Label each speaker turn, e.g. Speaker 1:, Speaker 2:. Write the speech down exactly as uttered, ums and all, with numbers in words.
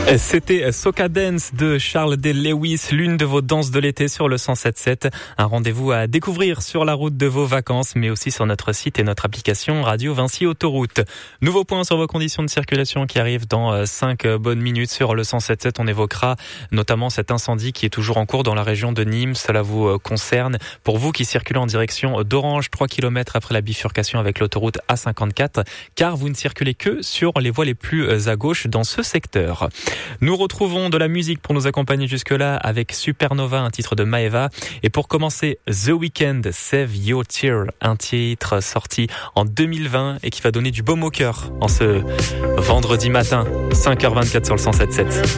Speaker 1: C'était Soca Dance de Charles D. Lewis, l'une de vos danses de l'été sur le cent sept sept. Un rendez-vous à découvrir sur la route de vos vacances, mais aussi sur notre site et notre application Radio Vinci Autoroute. Nouveau point sur vos conditions de circulation qui arrivent dans cinq bonnes minutes sur le cent sept sept. On évoquera notamment cet incendie qui est toujours en cours dans la région de Nîmes. Cela vous concerne. Pour vous qui circulez en direction d'Orange, trois kilomètres après la bifurcation avec l'autoroute A cinquante-quatre, car vous ne circulez que sur les voies les plus à gauche dans ce secteur. Nous retrouvons de la musique pour nous accompagner jusque-là avec Supernova, un titre de Maeva. Et pour commencer, The Weeknd, Save Your Tear, un titre sorti en deux mille vingt et qui va donner du baume au cœur en ce vendredi matin, cinq heures vingt-quatre sur le cent sept sept.